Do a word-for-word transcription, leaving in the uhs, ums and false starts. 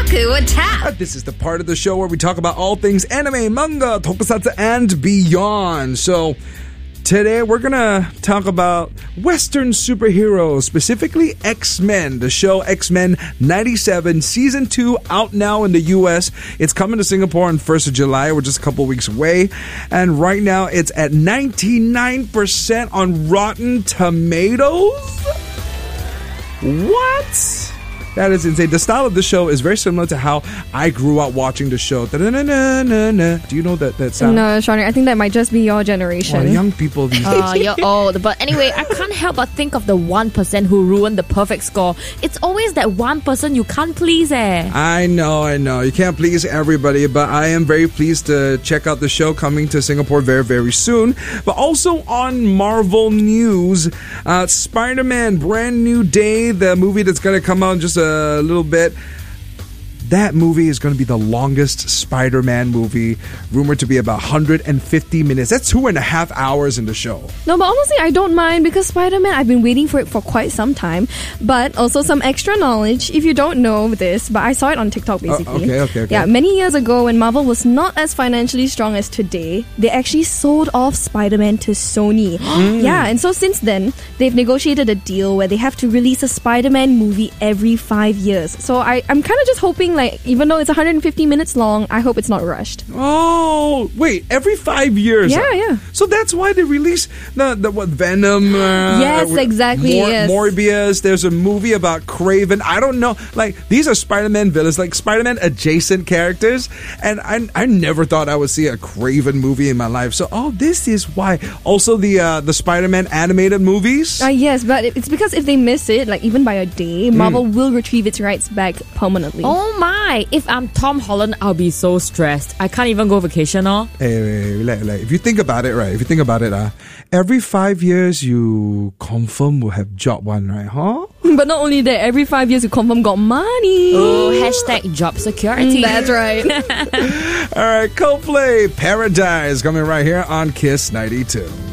Otaku Attack. This is the part of the show where we talk about all things anime, manga, tokusatsu, and beyond. So today we're going to talk about Western superheroes, specifically X-Men. The show X-Men ninety-seven, Season two, out now in the U S. It's coming to Singapore on first of July. We're just a couple weeks away. And right now it's at ninety-nine percent on Rotten Tomatoes. What? That is insane. The style of the show is very similar to how I grew up watching the show. Da-na-na-na-na-na. Do you know that, that sound? No, Shawnee, I think that might just be your generation. Oh, young people these days. Uh, you're old. But anyway, I can't help but think of the one percent who ruined the perfect score. It's always that one person you can't please eh. I know, I know. You can't please everybody, but I am very pleased to check out the show coming to Singapore very, very soon. But also on Marvel News, uh, Spider-Man Brand New Day, the movie that's going to come out in just a a little bit. That movie is going to be the longest Spider-Man movie, rumored to be about one hundred fifty minutes. That's two and a half hours in the show. No, but honestly, I don't mind because Spider-Man, I've been waiting for it for quite some time. But also some extra knowledge, if you don't know this, but I saw it on TikTok basically. Uh, okay, okay, okay. Yeah, many years ago when Marvel was not as financially strong as today, they actually sold off Spider-Man to Sony. Mm. Yeah, and so since then, they've negotiated a deal where they have to release a Spider-Man movie every five years. So I, I'm kind of just hoping, like, even though it's one hundred fifty minutes long, I hope it's not rushed. Oh, wait, every five years? Yeah, yeah. So that's why they release the, the what, Venom? Uh, yes, exactly, Mor- yes. Morbius. There's a movie about Kraven. I don't know. Like, these are Spider-Man villains, like Spider-Man adjacent characters. And I I never thought I would see a Kraven movie in my life. So, oh, this is why. Also, the uh, the Spider-Man animated movies? Uh, yes, but it's because if they miss it, like even by a day, Marvel mm. will retrieve its rights back permanently. Oh my! If I'm Tom Holland, I'll be so stressed. I can't even go vacation, oh. Hey, wait, wait, like, like, if you think about it, right? If you think about it, uh, every five years you confirm will have job one, right? Huh? But not only that, every five years you confirm got money. Oh, hashtag job security. Mm, that's right. All right, Coldplay, Paradise, coming right here on Kiss ninety-two.